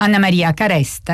Anna Maria Caresta,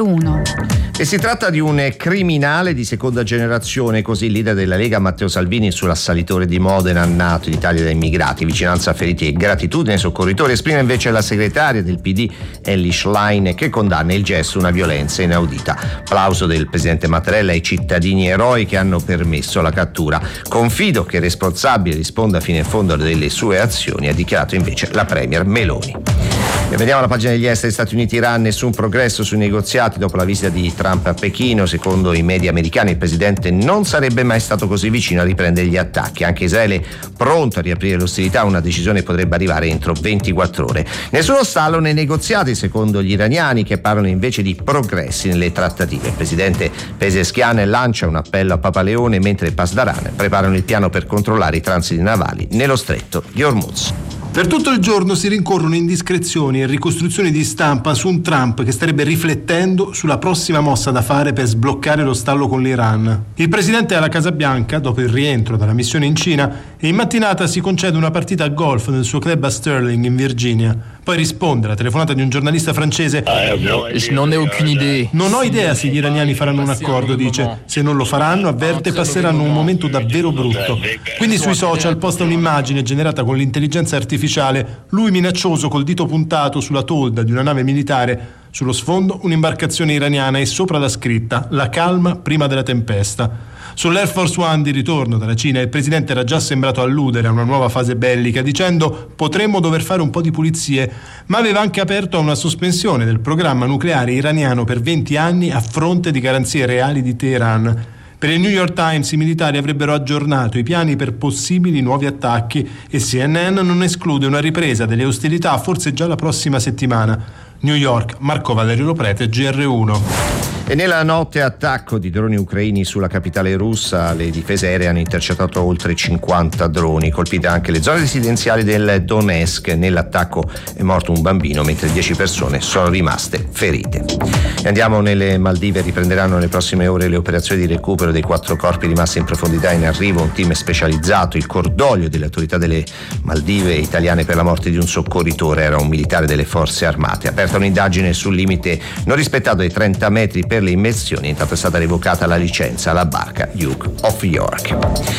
GR1. E si tratta di un criminale di seconda generazione, così il leader della Lega Matteo Salvini sull'assalitore di Modena, nato in Italia da immigrati. Vicinanza a feriti e gratitudine ai soccorritori. Esprime invece la segretaria del PD Elly Schlein, che condanna il gesto una violenza inaudita. Applauso del presidente Mattarella ai cittadini eroi che hanno permesso la cattura. Confido che il responsabile risponda fino in fondo delle sue azioni, ha dichiarato invece la premier Meloni. E vediamo la pagina degli esteri. Stati Uniti-Iran, nessun progresso sui negoziati dopo la visita di Trump a Pechino. Secondo i media americani il presidente non sarebbe mai stato così vicino a riprendere gli attacchi. Anche Israele pronto a riaprire le ostilità, una decisione potrebbe arrivare entro 24 ore. Nessuno stallo nei negoziati secondo gli iraniani, che parlano invece di progressi nelle trattative. Il presidente Pezeshkian lancia un appello a Papa Leone, mentre Pasdaran preparano il piano per controllare i transiti navali nello stretto di Hormuz. Per tutto il giorno si rincorrono indiscrezioni e ricostruzioni di stampa su un Trump che starebbe riflettendo sulla prossima mossa da fare per sbloccare lo stallo con l'Iran. Il presidente è alla Casa Bianca dopo il rientro dalla missione in Cina e in mattinata si concede una partita a golf nel suo club a Sterling in Virginia. Poi risponde alla telefonata di un giornalista francese: Non ne ho aucune idea. Non ho idea se gli iraniani faranno un accordo, dice. Se non lo faranno, avverte, passeranno un momento davvero brutto. Quindi sui social posta un'immagine generata con l'intelligenza artificiale, lui minaccioso col dito puntato sulla tolda di una nave militare, sullo sfondo un'imbarcazione iraniana e sopra la scritta: la calma prima della tempesta. Sull'Air Force One di ritorno dalla Cina il presidente era già sembrato alludere a una nuova fase bellica, dicendo: potremmo dover fare un po' di pulizie, ma aveva anche aperto a una sospensione del programma nucleare iraniano per 20 anni a fronte di garanzie reali di Teheran. Per il New York Times i militari avrebbero aggiornato i piani per possibili nuovi attacchi e CNN non esclude una ripresa delle ostilità forse già la prossima settimana. New York, Marco Valerio Loprete, GR1. E nella notte attacco di droni ucraini sulla capitale russa, le difese aeree hanno intercettato oltre 50 droni, colpite anche le zone residenziali del Donetsk. Nell'attacco è morto un bambino, mentre 10 persone sono rimaste ferite. E andiamo nelle Maldive. Riprenderanno nelle prossime ore le operazioni di recupero dei 4 corpi rimasti in profondità. In arrivo un team specializzato. Il cordoglio delle autorità delle Maldive italiane per la morte di un soccorritore, era un militare delle forze armate. Aperta un'indagine sul limite non rispettato dei 30 metri per le immersioni. Intanto è stata revocata la licenza alla barca Duke of York.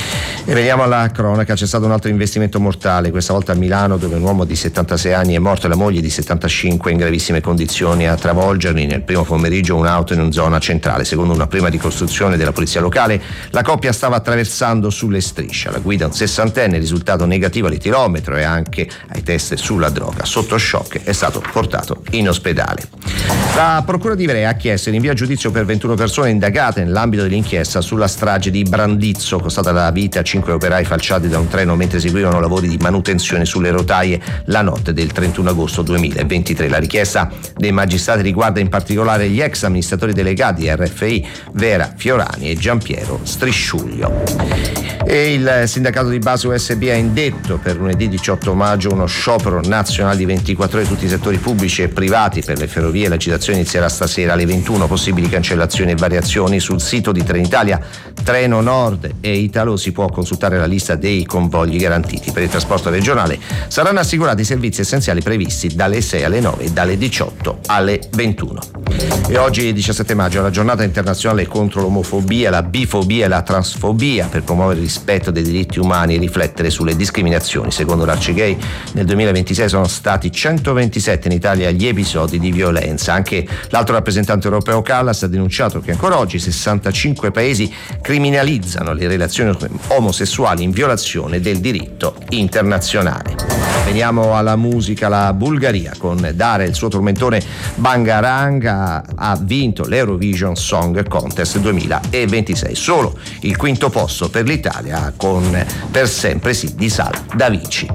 E veniamo alla cronaca. C'è stato un altro investimento mortale, questa volta a Milano, dove un uomo di 76 anni è morto e la moglie di 75 in gravissime condizioni. A travolgerli nel primo pomeriggio un'auto in una zona centrale. Secondo una prima ricostruzione della polizia locale, la coppia stava attraversando sulle strisce. La guida un 60enne, risultato negativo all'etilometro e anche ai test sulla droga. Sotto shock è stato portato in ospedale. La procura di Ivrea ha chiesto il rinvio a giudizio per 21 persone indagate nell'ambito dell'inchiesta sulla strage di Brandizzo, costata la vita a 5 operai falciati da un treno mentre eseguivano lavori di manutenzione sulle rotaie la notte del 31 agosto 2023. La richiesta dei magistrati riguarda in particolare gli ex amministratori delegati RFI Vera Fiorani e Giampiero Strisciuglio. E il sindacato di base USB ha indetto per lunedì 18 maggio uno sciopero nazionale di 24 ore di tutti i settori pubblici e privati per le ferrovie. L'agitazione inizierà stasera alle 21. Possibili cancellazioni e variazioni sul sito di Trenitalia, Treno Nord e Italo. Si può consultare la lista dei convogli garantiti. Per il trasporto regionale saranno assicurati i servizi essenziali previsti dalle 6 alle 9 e dalle 18 alle 21. E oggi 17 maggio è la giornata internazionale contro l'omofobia, la bifobia e la transfobia, per promuovere il rispetto dei diritti umani e riflettere sulle discriminazioni. Secondo l'Arcigay nel 2026 sono stati 127 in Italia gli episodi di violenza. Anche l'altro rappresentante europeo Callas ha denunciato che ancora oggi 65 paesi criminalizzano le relazioni omosessuali in violazione del diritto internazionale. Veniamo alla musica. La Bulgaria con Dara e il suo tormentone Bangaranga ha vinto l'Eurovision Song Contest 2026. Solo il quinto posto per l'Italia con Per sempre sì di Sala Davici.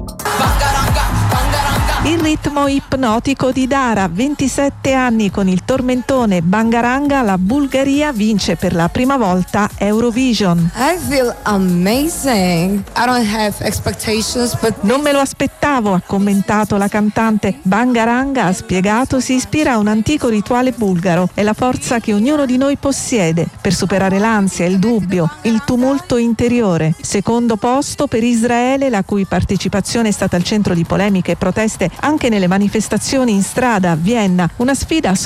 Il ritmo ipnotico di Dara, 27 anni con il tormentone Bangaranga, la Bulgaria vince per la prima volta Eurovision. I feel amazing. I don't have expectations, but non me lo aspettavo, ha commentato la cantante. Bangaranga, ha spiegato, si ispira a un antico rituale bulgaro. È la forza che ognuno di noi possiede per superare l'ansia, il dubbio, il tumulto interiore. Secondo posto per Israele, la cui partecipazione è stata al centro di polemiche e proteste anche nelle manifestazioni in strada a Vienna, una sfida